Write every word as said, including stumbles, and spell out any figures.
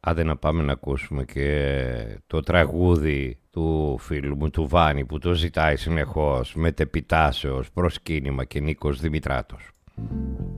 Άντε να πάμε να ακούσουμε και το τραγούδι του φίλου μου του Βάνη που το ζητάει συνεχώς, μετεπιτάσεως, προσκύνημα και Νίκος Δημητράτος.